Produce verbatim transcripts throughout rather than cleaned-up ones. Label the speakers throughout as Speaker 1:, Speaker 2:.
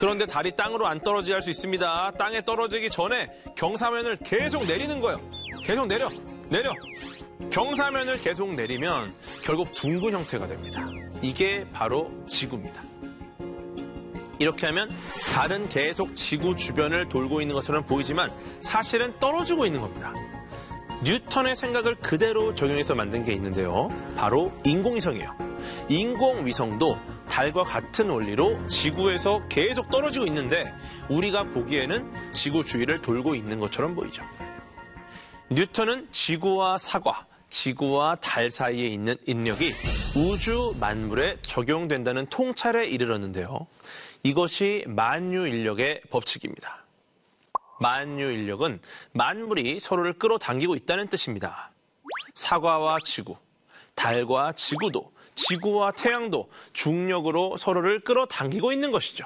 Speaker 1: 그런데 달이 땅으로 안 떨어지게 할 수 있습니다. 땅에 떨어지기 전에 경사면을 계속 내리는 거예요. 계속 내려, 내려. 경사면을 계속 내리면 결국 둥근 형태가 됩니다. 이게 바로 지구입니다. 이렇게 하면 달은 계속 지구 주변을 돌고 있는 것처럼 보이지만 사실은 떨어지고 있는 겁니다. 뉴턴의 생각을 그대로 적용해서 만든 게 있는데요. 바로 인공위성이에요. 인공위성도 달과 같은 원리로 지구에서 계속 떨어지고 있는데 우리가 보기에는 지구 주위를 돌고 있는 것처럼 보이죠. 뉴턴은 지구와 사과, 지구와 달 사이에 있는 인력이 우주 만물에 적용된다는 통찰에 이르렀는데요. 이것이 만유인력의 법칙입니다. 만유인력은 만물이 서로를 끌어당기고 있다는 뜻입니다. 사과와 지구, 달과 지구도, 지구와 태양도 중력으로 서로를 끌어당기고 있는 것이죠.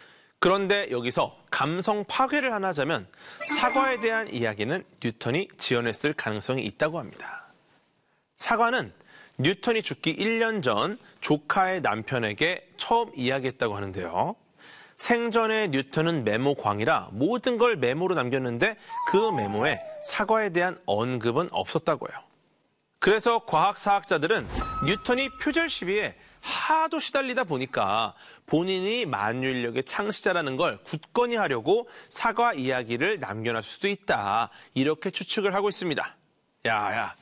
Speaker 1: 그런데 여기서 감성 파괴를 하나 하자면 사과에 대한 이야기는 뉴턴이 지어냈을 가능성이 있다고 합니다. 사과는 뉴턴이 죽기 일 년 전 조카의 남편에게 처음 이야기했다고 하는데요. 생전에 뉴턴은 메모광이라 모든 걸 메모로 남겼는데 그 메모에 사과에 대한 언급은 없었다고요. 그래서 과학사학자들은 뉴턴이 표절 시비에 하도 시달리다 보니까 본인이 만유인력의 창시자라는 걸 굳건히 하려고 사과 이야기를 남겨놨을 수도 있다. 이렇게 추측을 하고 있습니다. 야야,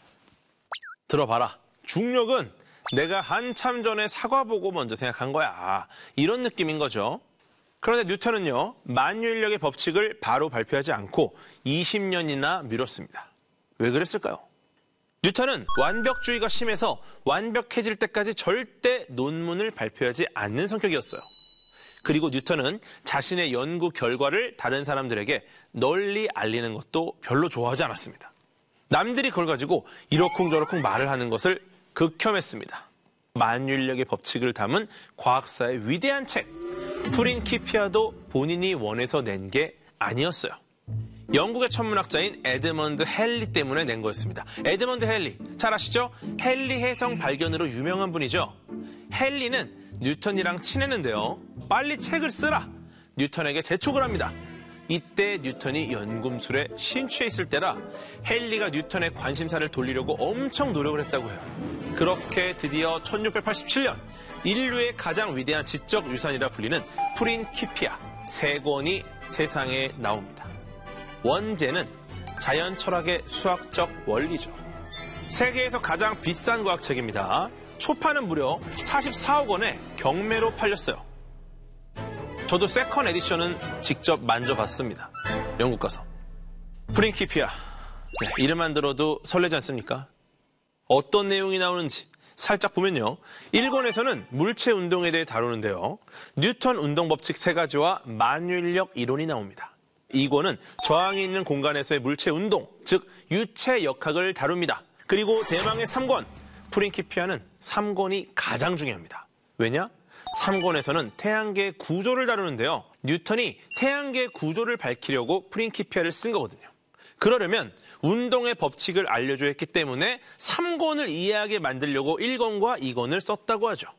Speaker 1: 들어봐라. 중력은 내가 한참 전에 사과 보고 먼저 생각한 거야. 이런 느낌인 거죠. 그런데 뉴턴은요, 만유인력의 법칙을 바로 발표하지 않고 이십 년이나 미뤘습니다. 왜 그랬을까요? 뉴턴은 완벽주의가 심해서 완벽해질 때까지 절대 논문을 발표하지 않는 성격이었어요. 그리고 뉴턴은 자신의 연구 결과를 다른 사람들에게 널리 알리는 것도 별로 좋아하지 않았습니다. 남들이 그걸 가지고 이러쿵저러쿵 말을 하는 것을 극혐했습니다. 만유인력의 법칙을 담은 과학사의 위대한 책, 프린키피아도 본인이 원해서 낸 게 아니었어요. 영국의 천문학자인 에드먼드 헨리 때문에 낸 거였습니다. 에드먼드 헨리, 잘 아시죠? 헨리 해성 발견으로 유명한 분이죠. 헨리는 뉴턴이랑 친했는데요. 빨리 책을 쓰라! 뉴턴에게 재촉을 합니다. 이때 뉴턴이 연금술에 심취해 있을 때라 헨리가 뉴턴의 관심사를 돌리려고 엄청 노력을 했다고 해요. 그렇게 드디어 천육백팔십칠 년 인류의 가장 위대한 지적 유산이라 불리는 프린키피아 세 권이 세상에 나옵니다. 원제는 자연 철학의 수학적 원리죠. 세계에서 가장 비싼 과학책입니다. 초판은 무려 사십사억 원에 경매로 팔렸어요. 저도 세컨 에디션은 직접 만져봤습니다. 영국 가서. 프린키피아. 네, 이름만 들어도 설레지 않습니까? 어떤 내용이 나오는지 살짝 보면요. 일 권에서는 물체 운동에 대해 다루는데요. 뉴턴 운동법칙 세 가지와 만유인력 이론이 나옵니다. 이 권은 저항이 있는 공간에서의 물체 운동, 즉 유체 역학을 다룹니다. 그리고 대망의 삼 권, 프린키피아는 삼 권이 가장 중요합니다. 왜냐? 삼 권에서는 태양계 구조를 다루는데요. 뉴턴이 태양계 구조를 밝히려고 프린키피아를 쓴 거거든요. 그러려면 운동의 법칙을 알려줘야 했기 때문에 삼 권을 이해하게 만들려고 일 권과 이 권을 썼다고 하죠.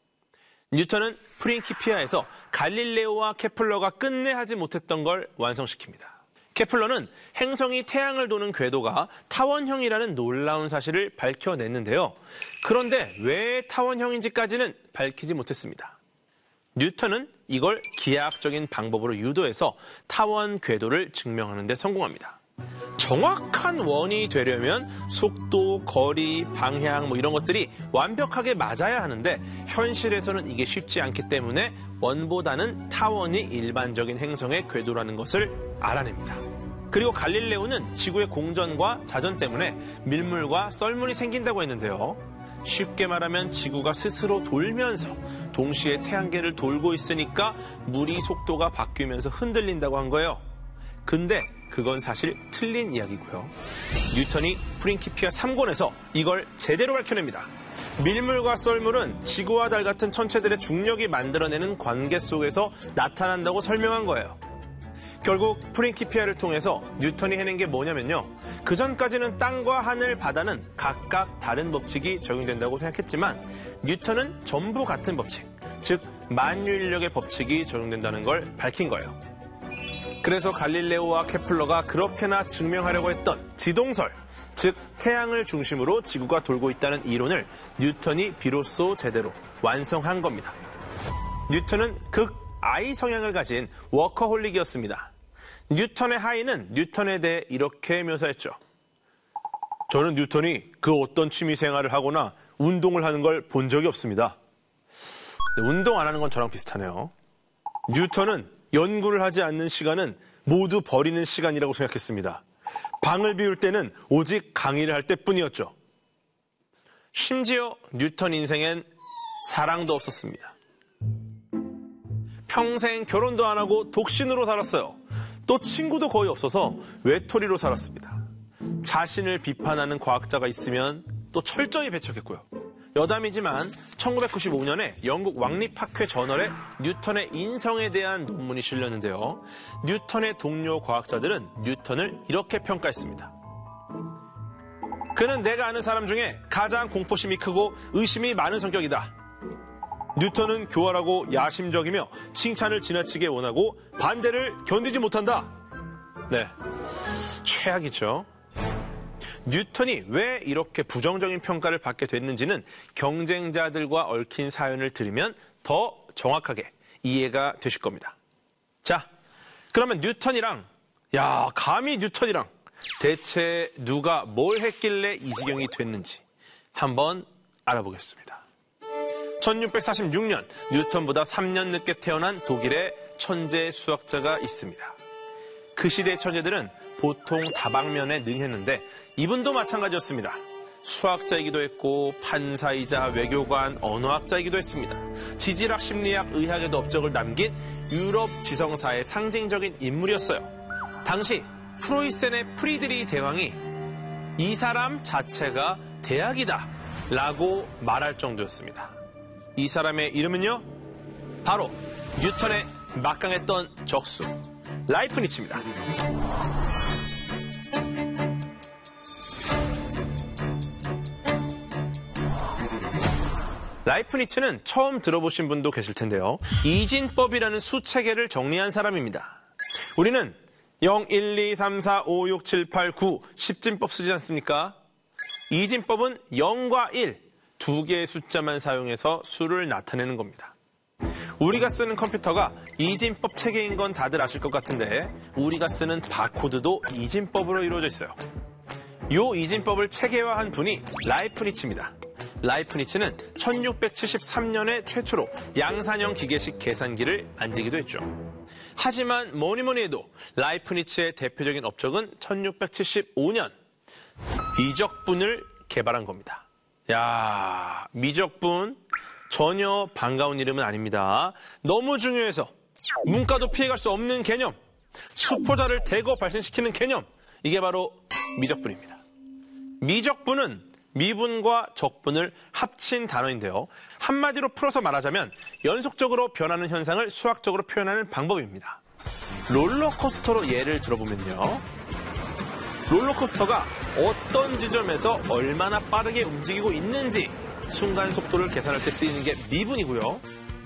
Speaker 1: 뉴턴은 프린키피아에서 갈릴레오와 케플러가 끝내 하지 못했던 걸 완성시킵니다. 케플러는 행성이 태양을 도는 궤도가 타원형이라는 놀라운 사실을 밝혀냈는데요. 그런데 왜 타원형인지까지는 밝히지 못했습니다. 뉴턴은 이걸 기하학적인 방법으로 유도해서 타원 궤도를 증명하는 데 성공합니다. 정확한 원이 되려면 속도, 거리, 방향 뭐 이런 것들이 완벽하게 맞아야 하는데 현실에서는 이게 쉽지 않기 때문에 원보다는 타원이 일반적인 행성의 궤도라는 것을 알아냅니다. 그리고 갈릴레오는 지구의 공전과 자전 때문에 밀물과 썰물이 생긴다고 했는데요. 쉽게 말하면 지구가 스스로 돌면서 동시에 태양계를 돌고 있으니까 물이 속도가 바뀌면서 흔들린다고 한 거예요. 근데 그건 사실 틀린 이야기고요. 뉴턴이 프린키피아 삼 권에서 이걸 제대로 밝혀냅니다. 밀물과 썰물은 지구와 달 같은 천체들의 중력이 만들어내는 관계 속에서 나타난다고 설명한 거예요. 결국 프린키피아를 통해서 뉴턴이 해낸 게 뭐냐면요. 그전까지는 땅과 하늘, 바다는 각각 다른 법칙이 적용된다고 생각했지만 뉴턴은 전부 같은 법칙, 즉 만유인력의 법칙이 적용된다는 걸 밝힌 거예요. 그래서 갈릴레오와 케플러가 그렇게나 증명하려고 했던 지동설, 즉 태양을 중심으로 지구가 돌고 있다는 이론을 뉴턴이 비로소 제대로 완성한 겁니다. 뉴턴은 극 I 성향을 가진 워커홀릭이었습니다. 뉴턴의 하이는 뉴턴에 대해 이렇게 묘사했죠. 저는 뉴턴이 그 어떤 취미 생활을 하거나 운동을 하는 걸 본 적이 없습니다. 운동 안 하는 건 저랑 비슷하네요. 뉴턴은 연구를 하지 않는 시간은 모두 버리는 시간이라고 생각했습니다. 방을 비울 때는 오직 강의를 할 때뿐이었죠. 심지어 뉴턴 인생엔 사랑도 없었습니다. 평생 결혼도 안 하고 독신으로 살았어요. 또 친구도 거의 없어서 외톨이로 살았습니다. 자신을 비판하는 과학자가 있으면 또 철저히 배척했고요. 여담이지만 천구백구십오 년에 영국 왕립학회 저널에 뉴턴의 인성에 대한 논문이 실렸는데요. 뉴턴의 동료 과학자들은 뉴턴을 이렇게 평가했습니다. 그는 내가 아는 사람 중에 가장 공포심이 크고 의심이 많은 성격이다. 뉴턴은 교활하고 야심적이며 칭찬을 지나치게 원하고 반대를 견디지 못한다. 네, 최악이죠. 뉴턴이 왜 이렇게 부정적인 평가를 받게 됐는지는 경쟁자들과 얽힌 사연을 들으면 더 정확하게 이해가 되실 겁니다. 자, 그러면 뉴턴이랑, 야, 감히 뉴턴이랑 대체 누가 뭘 했길래 이 지경이 됐는지 한번 알아보겠습니다. 천육백사십육 년, 뉴턴보다 삼 년 늦게 태어난 독일의 천재 수학자가 있습니다. 그 시대의 천재들은 보통 다방면에 능했는데 이분도 마찬가지였습니다. 수학자이기도 했고 판사이자 외교관, 언어학자이기도 했습니다. 지질학, 심리학, 의학에도 업적을 남긴 유럽 지성사의 상징적인 인물이었어요. 당시 프로이센의 프리드리히 대왕이 이 사람 자체가 대학이다 라고 말할 정도였습니다. 이 사람의 이름은요, 바로 뉴턴의 막강했던 적수 라이프니츠입니다. 라이프니츠는 처음 들어보신 분도 계실 텐데요. 이진법이라는 수체계를 정리한 사람입니다. 우리는 영, 일, 이, 삼, 사, 오, 육, 칠, 팔, 구, 십진법 쓰지 않습니까? 이진법은 영과 일, 두 개의 숫자만 사용해서 수를 나타내는 겁니다. 우리가 쓰는 컴퓨터가 이진법 체계인 건 다들 아실 것 같은데 우리가 쓰는 바코드도 이진법으로 이루어져 있어요. 이 이진법을 체계화한 분이 라이프니츠입니다. 라이프니츠는 천육백칠십삼 년에 최초로 양산형 기계식 계산기를 만들기도 했죠. 하지만 뭐니 뭐니 해도 라이프니츠의 대표적인 업적은 천육백칠십오 년 미적분을 개발한 겁니다. 야, 미적분 전혀 반가운 이름은 아닙니다. 너무 중요해서 문과도 피해갈 수 없는 개념, 수포자를 대거 발생시키는 개념, 이게 바로 미적분입니다. 미적분은 미분과 적분을 합친 단어인데요. 한마디로 풀어서 말하자면 연속적으로 변하는 현상을 수학적으로 표현하는 방법입니다. 롤러코스터로 예를 들어보면요. 롤러코스터가 어떤 지점에서 얼마나 빠르게 움직이고 있는지 순간 속도를 계산할 때 쓰이는 게 미분이고요.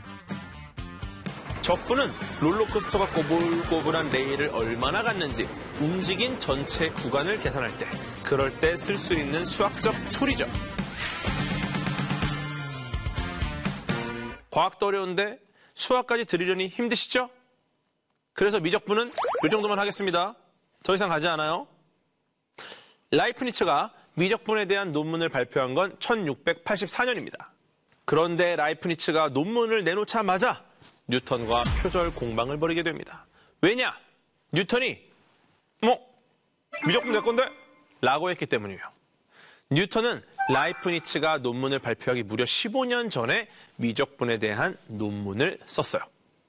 Speaker 1: 적분은 롤러코스터가 꼬불꼬불한 레일을 얼마나 갔는지 움직인 전체 구간을 계산할 때, 그럴 때 쓸 수 있는 수학적 툴이죠. 과학도 어려운데 수학까지 들으려니 힘드시죠? 그래서 미적분은 이 정도만 하겠습니다. 더 이상 가지 않아요. 라이프니츠가 미적분에 대한 논문을 발표한 건 천육백팔십사 년입니다. 그런데 라이프니츠가 논문을 내놓자마자 뉴턴과 표절 공방을 벌이게 됩니다. 왜냐? 뉴턴이 뭐 미적분 내 건데? 라고 했기 때문이에요. 뉴턴은 라이프니츠가 논문을 발표하기 무려 십오 년 전에 미적분에 대한 논문을 썼어요.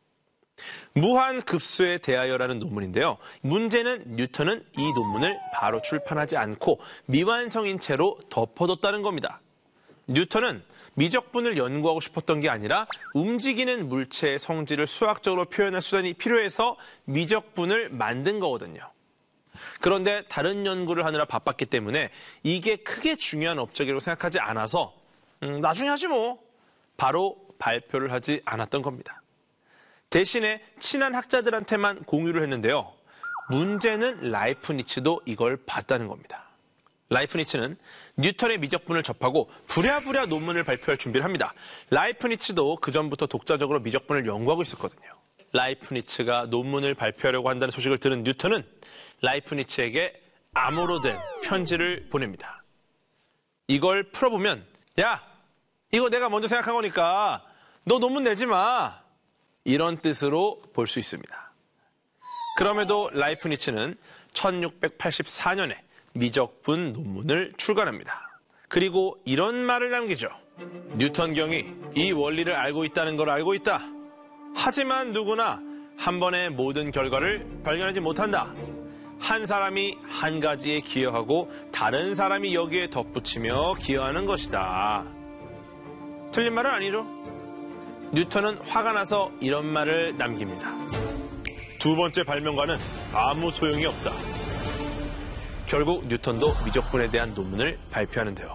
Speaker 1: 무한급수에 대하여라는 논문인데요. 문제는 뉴턴은 이 논문을 바로 출판하지 않고 미완성인 채로 덮어뒀다는 겁니다. 뉴턴은 미적분을 연구하고 싶었던 게 아니라 움직이는 물체의 성질을 수학적으로 표현할 수단이 필요해서 미적분을 만든 거거든요. 그런데 다른 연구를 하느라 바빴기 때문에 이게 크게 중요한 업적이라고 생각하지 않아서 음, 나중에 하지 뭐 바로 발표를 하지 않았던 겁니다. 대신에 친한 학자들한테만 공유를 했는데요. 문제는 라이프니츠도 이걸 봤다는 겁니다. 라이프니츠는 뉴턴의 미적분을 접하고 부랴부랴 논문을 발표할 준비를 합니다. 라이프니츠도 그전부터 독자적으로 미적분을 연구하고 있었거든요. 라이프니츠가 논문을 발표하려고 한다는 소식을 들은 뉴턴은 라이프니츠에게 암호로 된 편지를 보냅니다. 이걸 풀어보면 야, 이거 내가 먼저 생각한 거니까 너 논문 내지 마. 이런 뜻으로 볼 수 있습니다. 그럼에도 라이프니츠는 천육백팔십사 년에 미적분 논문을 출간합니다. 그리고 이런 말을 남기죠. 뉴턴경이 이 원리를 알고 있다는 걸 알고 있다. 하지만 누구나 한 번에 모든 결과를 발견하지 못한다. 한 사람이 한 가지에 기여하고 다른 사람이 여기에 덧붙이며 기여하는 것이다. 틀린 말은 아니죠. 뉴턴은 화가 나서 이런 말을 남깁니다. 두 번째 발명과는 아무 소용이 없다. 결국 뉴턴도 미적분에 대한 논문을 발표하는데요.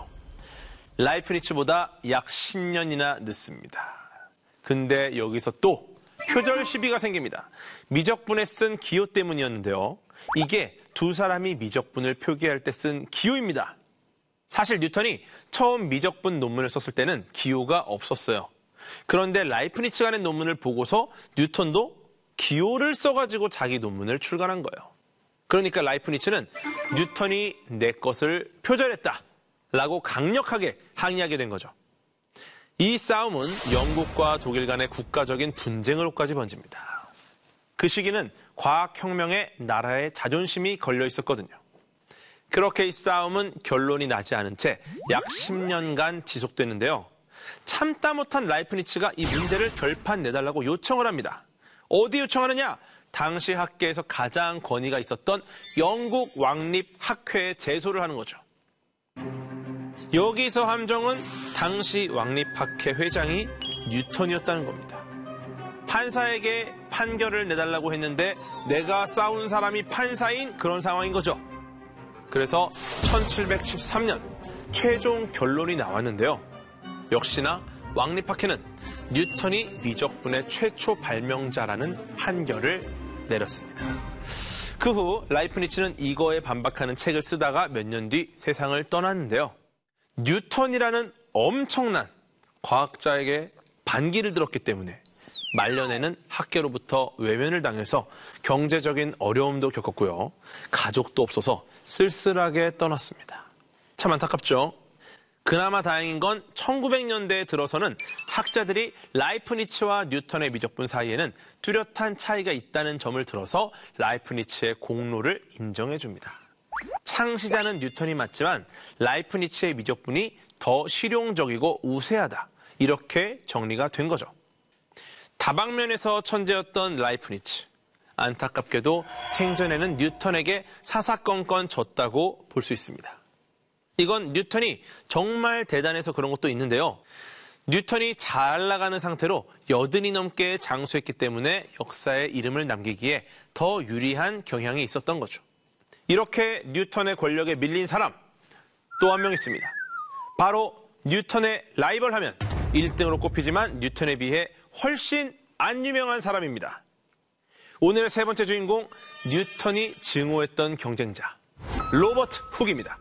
Speaker 1: 라이프니츠보다 약 십 년이나 늦습니다. 근데 여기서 또 표절 시비가 생깁니다. 미적분에 쓴 기호 때문이었는데요. 이게 두 사람이 미적분을 표기할 때 쓴 기호입니다. 사실 뉴턴이 처음 미적분 논문을 썼을 때는 기호가 없었어요. 그런데 라이프니츠가 낸 논문을 보고서 뉴턴도 기호를 써가지고 자기 논문을 출간한 거예요. 그러니까 라이프니츠는 뉴턴이 내 것을 표절했다라고 강력하게 항의하게 된 거죠. 이 싸움은 영국과 독일 간의 국가적인 분쟁으로까지 번집니다. 그 시기는 과학혁명에 나라의 자존심이 걸려 있었거든요. 그렇게 이 싸움은 결론이 나지 않은 채 약 십 년간 지속됐는데요. 참다 못한 라이프니츠가 이 문제를 결판 내달라고 요청을 합니다. 어디 요청하느냐? 당시 학계에서 가장 권위가 있었던 영국 왕립학회에 제소를 하는 거죠. 여기서 함정은 당시 왕립학회 회장이 뉴턴이었다는 겁니다. 판사에게 판결을 내달라고 했는데 내가 싸운 사람이 판사인 그런 상황인 거죠. 그래서 천칠백십삼 년 최종 결론이 나왔는데요. 역시나 왕립학회는 뉴턴이 미적분의 최초 발명자라는 판결을 내렸습니다. 그 후 라이프니츠는 이거에 반박하는 책을 쓰다가 몇 년 뒤 세상을 떠났는데요. 뉴턴이라는 엄청난 과학자에게 반기를 들었기 때문에 말년에는 학계로부터 외면을 당해서 경제적인 어려움도 겪었고요. 가족도 없어서 쓸쓸하게 떠났습니다. 참 안타깝죠? 그나마 다행인 건 천구백 년대에 들어서는 학자들이 라이프니츠와 뉴턴의 미적분 사이에는 뚜렷한 차이가 있다는 점을 들어서 라이프니츠의 공로를 인정해 줍니다. 창시자는 뉴턴이 맞지만 라이프니츠의 미적분이 더 실용적이고 우세하다. 이렇게 정리가 된 거죠. 다방면에서 천재였던 라이프니츠. 안타깝게도 생전에는 뉴턴에게 사사건건 졌다고 볼 수 있습니다. 이건 뉴턴이 정말 대단해서 그런 것도 있는데요. 뉴턴이 잘 나가는 상태로 여든이 넘게 장수했기 때문에 역사에 이름을 남기기에 더 유리한 경향이 있었던 거죠. 이렇게 뉴턴의 권력에 밀린 사람 또 한 명 있습니다. 바로 뉴턴의 라이벌 하면 일 등으로 꼽히지만 뉴턴에 비해 훨씬 안 유명한 사람입니다. 오늘의 세 번째 주인공, 뉴턴이 증오했던 경쟁자, 로버트 훅입니다.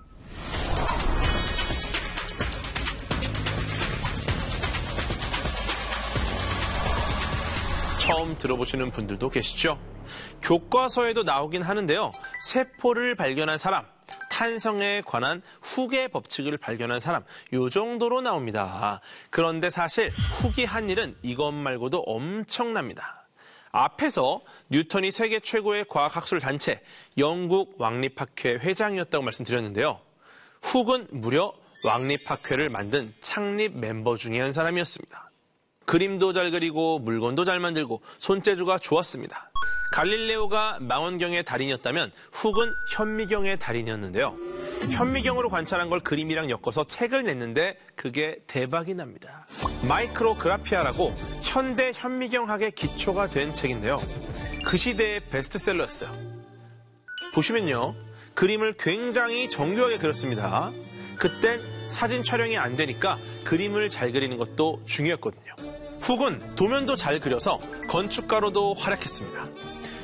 Speaker 1: 처음 들어보시는 분들도 계시죠? 교과서에도 나오긴 하는데요. 세포를 발견한 사람, 탄성에 관한 훅의 법칙을 발견한 사람, 이 정도로 나옵니다. 그런데 사실 훅이 한 일은 이것 말고도 엄청납니다. 앞에서 뉴턴이 세계 최고의 과학학술 단체 영국 왕립학회 회장이었다고 말씀드렸는데요. 훅은 무려 왕립학회를 만든 창립 멤버 중에 한 사람이었습니다. 그림도 잘 그리고 물건도 잘 만들고 손재주가 좋았습니다. 갈릴레오가 망원경의 달인이었다면 훅은 현미경의 달인이었는데요. 현미경으로 관찰한 걸 그림이랑 엮어서 책을 냈는데 그게 대박이 납니다. 마이크로그라피아라고 현대 현미경학의 기초가 된 책인데요. 그 시대의 베스트셀러였어요. 보시면요. 그림을 굉장히 정교하게 그렸습니다. 그땐 사진 촬영이 안 되니까 그림을 잘 그리는 것도 중요했거든요. 훅은 도면도 잘 그려서 건축가로도 활약했습니다.